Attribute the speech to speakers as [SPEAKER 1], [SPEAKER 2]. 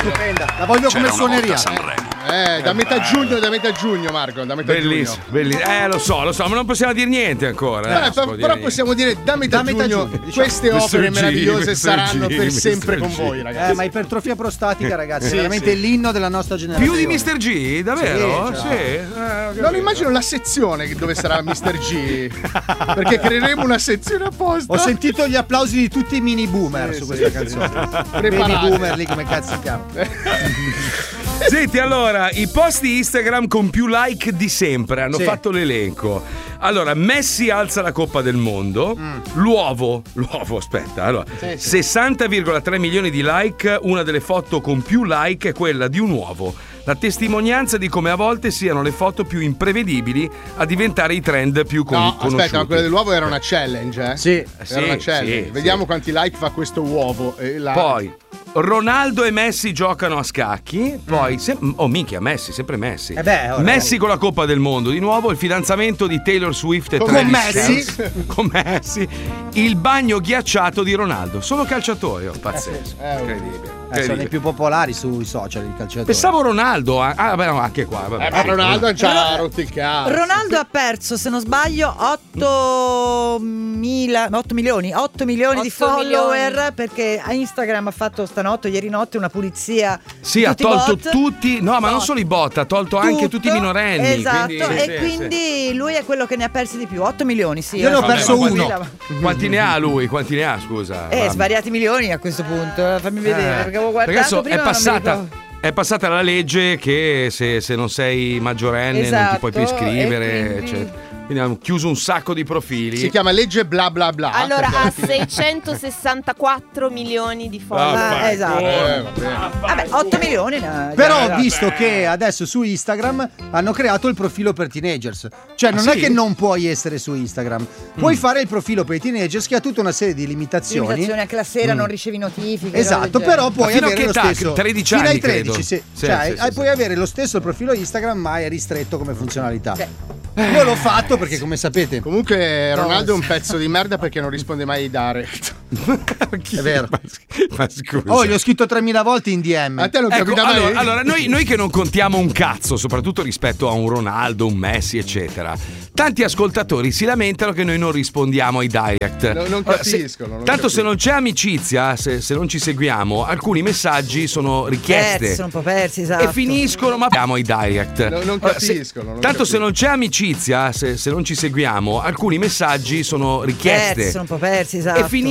[SPEAKER 1] stupenda. La voglio come suoneria.
[SPEAKER 2] Da metà giugno, Marco. Da metà
[SPEAKER 3] bellissimo,
[SPEAKER 2] giugno.
[SPEAKER 3] bellissimo. Lo so, ma non possiamo dire niente ancora.
[SPEAKER 2] Però possiamo dire da metà giugno queste opere meravigliose saranno per sempre con voi, ragazzi.
[SPEAKER 1] Ma ipertrofia prostatica, ragazzi, è veramente l'inno della nostra generazione.
[SPEAKER 3] Più di Mr. G, davvero? Sì.
[SPEAKER 2] Non immagino la sezione dove sarà Mr. G. Perché creeremo una sezione apposta.
[SPEAKER 1] Ho sentito gli applausi di tutti i mini boomer su questa canzone. Mini boomer lì, come cazzo si chiama?
[SPEAKER 3] Senti, allora, i post di Instagram con più like di sempre hanno fatto l'elenco. Allora, Messi alza la Coppa del Mondo. L'uovo, aspetta. Allora, 60,3 milioni di like. Una delle foto con più like è quella di un uovo. La testimonianza di come a volte siano le foto più imprevedibili a diventare i trend più conosciuti.
[SPEAKER 2] Aspetta, ma quella dell'uovo era una challenge, eh?
[SPEAKER 1] Sì.
[SPEAKER 2] Era una challenge. Vediamo quanti like fa questo uovo.
[SPEAKER 3] Poi Ronaldo e Messi giocano a scacchi. Poi Messi, sempre Messi. Messi con la Coppa del Mondo. Di nuovo il fidanzamento di Taylor Swift e con Messi. Il bagno ghiacciato di Ronaldo. Solo calciatori, pazzesco. Incredibile.
[SPEAKER 1] Sono i più popolari sui social i calciatori.
[SPEAKER 3] Pensavo Ronaldo, anche qua.
[SPEAKER 2] Ronaldo ci ha rotto il cazzo.
[SPEAKER 4] Ronaldo ha perso, se non sbaglio, 8 milioni di follower perché a Instagram ha fatto stanotte, ieri notte, una pulizia.
[SPEAKER 3] Sì, ha tolto tutti. No, ma non solo i bot, ha tolto anche tutti i minorenni.
[SPEAKER 4] Esatto, quindi lui è quello che ne ha persi di più. 8 milioni, sì.
[SPEAKER 1] Io ne ho perso uno.
[SPEAKER 3] Quanti ne ha lui? Quanti ne ha, scusa?
[SPEAKER 4] Svariati milioni a questo punto. Fammi vedere, perché avevo guardato
[SPEAKER 3] adesso
[SPEAKER 4] prima.
[SPEAKER 3] È passata la legge che se non sei maggiorenne non ti puoi più iscrivere, quindi hanno chiuso un sacco di profili.
[SPEAKER 2] Si chiama legge bla bla bla.
[SPEAKER 5] Allora ha 664 milioni di follower.
[SPEAKER 4] Vabbè, 8 milioni.
[SPEAKER 1] Però ho visto che adesso su Instagram hanno creato il profilo per teenagers. Cioè non è che non puoi essere su Instagram. Puoi fare il profilo per i teenagers che ha tutta una serie di limitazioni.
[SPEAKER 4] Anche la sera non ricevi notifiche.
[SPEAKER 1] Esatto, però puoi avere lo stesso
[SPEAKER 3] 13
[SPEAKER 1] fino
[SPEAKER 3] anni,
[SPEAKER 1] ai 13,
[SPEAKER 3] credo.
[SPEAKER 1] puoi avere lo stesso profilo Instagram, ma è ristretto come funzionalità. Io l'ho fatto perché, come sapete,
[SPEAKER 2] comunque Ronaldo è un pezzo di merda perché non risponde mai ai direct.
[SPEAKER 1] È vero.
[SPEAKER 3] Ma scusa.
[SPEAKER 1] Gli ho scritto 3000 volte in DM.
[SPEAKER 2] A te non capita mai?
[SPEAKER 3] Allora noi che non contiamo un cazzo, soprattutto rispetto a un Ronaldo, un Messi, eccetera. Tanti ascoltatori si lamentano che noi non rispondiamo ai direct.
[SPEAKER 2] Non capiscono.
[SPEAKER 3] Tanto se non c'è amicizia, se non ci seguiamo, alcuni messaggi sono richieste.
[SPEAKER 4] Sono un po' persi, esatto.
[SPEAKER 3] E finiscono, ma abbiamo i direct.
[SPEAKER 2] Non capiscono.
[SPEAKER 3] Tanto se non c'è amicizia, se non ci seguiamo, alcuni messaggi sono richieste.
[SPEAKER 4] Sono un po' persi, esatto.
[SPEAKER 3] E